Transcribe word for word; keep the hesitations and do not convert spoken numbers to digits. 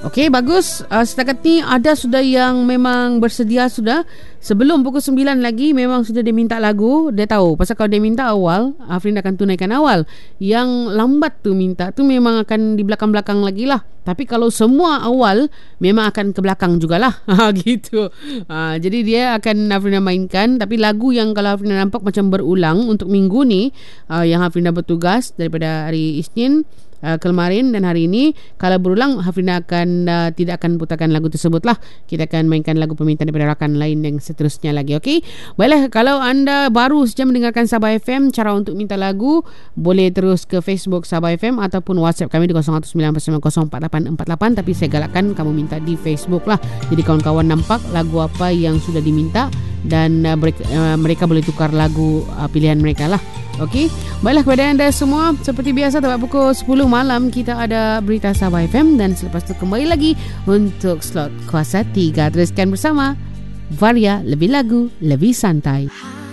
Okey, bagus. Uh, setakat ni ada sudah yang memang bersedia sudah. Sebelum pukul sembilan lagi memang sudah dia minta lagu. Dia tahu pasal kalau dia minta awal, Afrin akan tunaikan awal. Yang lambat tu minta tu memang akan di belakang-belakang lagi lah. Tapi kalau semua awal memang akan ke belakang jugalah. Ha gitu. Ha, jadi dia akan Afrina mainkan, tapi lagu yang kalau Afrina nampak macam berulang untuk minggu ni, uh, yang Afrina bertugas daripada hari Isnin Uh, kemarin dan hari ini, kalau berulang Hafrina akan uh, tidak akan putarkan lagu tersebut lah. Kita akan mainkan lagu permintaan daripada rakan lain yang seterusnya lagi. Okey. Baiklah, kalau anda baru saja mendengarkan Sabah F M, cara untuk minta lagu boleh terus ke Facebook Sabah F M ataupun WhatsApp kami di kosong satu sembilan empat kosong empat lapan empat lapan, tapi saya galakkan kamu minta di Facebook lah. Jadi kawan-kawan nampak lagu apa yang sudah diminta dan uh, mereka, uh, mereka boleh tukar lagu uh, pilihan mereka lah. Okey. Baiklah, kepada anda semua, seperti biasa tepat pukul sepuluh malam kita ada berita Sabah F M dan selepas itu kembali lagi untuk slot kuasa tiga. Teruskan bersama Varia, lebih lagu, lebih santai.